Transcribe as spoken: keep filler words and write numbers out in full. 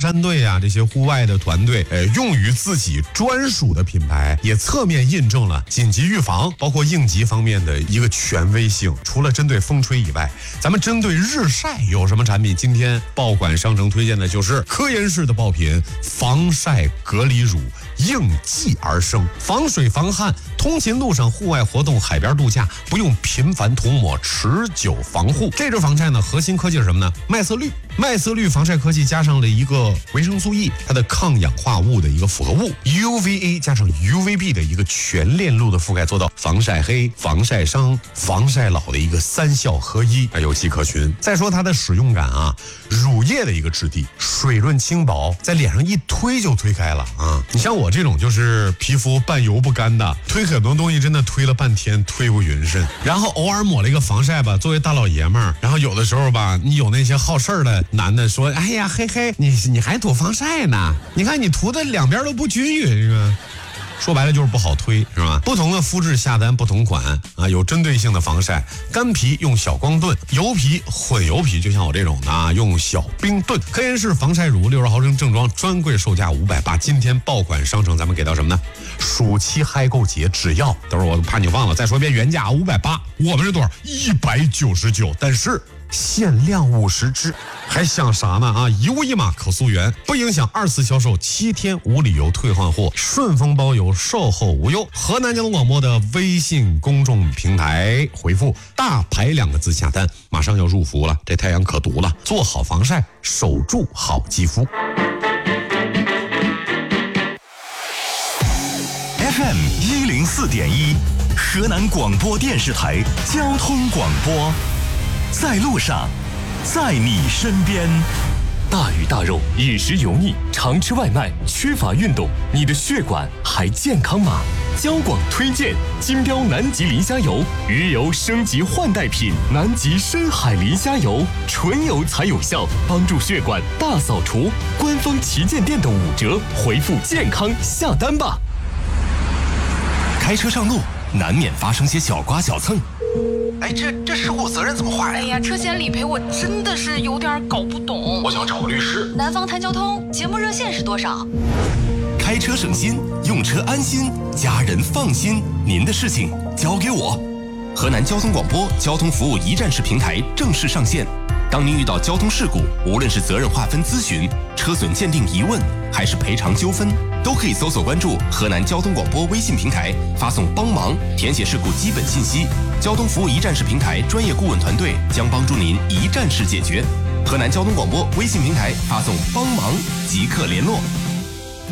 山队啊这些户外的团队，呃，用于自己专属的品牌，也侧面印证了紧急预防包括应急方面的一个权威性。除了针对风吹以外，咱们针对日晒有什么产品？今天爆款商城推荐的就是科颜氏的爆品防晒隔离乳，应季而生，防水防汗，通勤路上、户外活动、海边度假不用频繁涂抹，持久防护。这支防晒呢，核心科技是什么呢？麦色绿，麦色绿防晒科技加上了一个维生素 E， 它的抗氧化物的一个复合物 U V A 加上 U V B 的一个全链路的覆盖，做到防晒黑、防晒伤、防晒老的一个三效合一，有迹可循。再说它的使用感啊，乳液的一个质地，水润轻薄，在脸上一推就推开了啊！你像我这种就是皮肤半油不干的，推很多东西真的推了半天推不匀身，然后偶尔抹了一个防晒吧，作为大老爷们儿，然后有的时候吧，你有那些好事儿的男的说，哎呀嘿嘿，你你还涂防晒呢？你看你涂的两边都不均匀是吧？说白了就是不好推，是吧？不同的肤质下单不同款啊，有针对性的防晒。干皮用小光炖，油皮混油皮就像我这种的啊，用小冰炖。科颜氏防晒乳六十毫升正装，专柜售价五百八，今天爆款商城咱们给到什么呢？暑期嗨购节只要，等会儿我怕你忘了，再说一遍，原价五百八，我们是多少？一百九十九，但是限量五十支，还想啥呢啊？一物一码可溯源，不影响二次销售，七天无理由退换货，顺丰包邮，售后无忧。河南交通广播的微信公众平台回复大牌两个字下单，马上要入伏了，这太阳可毒了，做好防晒，守住好肌肤。 F M 一零四点一，河南广播电视台交通广播。在路上，在你身边。 大鱼大肉，饮食油腻，常吃外卖，缺乏运动，你的血管还健康吗？交广推荐金标南极磷虾油，鱼油升级换代品，南极深海磷虾油，纯油才有效，帮助血管大扫除。官方旗舰店的五折，回复健康下单吧。 开车上路，难免发生些小刮小蹭。 哎，这这事故责任怎么划呀？ 哎呀，车险理赔我真的是有点搞不懂。 我想找个律师。 南方谈交通节目热线是多少？ 开车省心，用车安心，家人放心，您的事情交给我。河南交通广播交通服务一站式平台正式上线。当您遇到交通事故，无论是责任划分咨询、车损鉴定疑问，还是赔偿纠纷，都可以搜索关注河南交通广播微信平台，发送帮忙，填写事故基本信息。交通服务一站式平台专业顾问团队将帮助您一站式解决。河南交通广播微信平台发送帮忙即刻联络。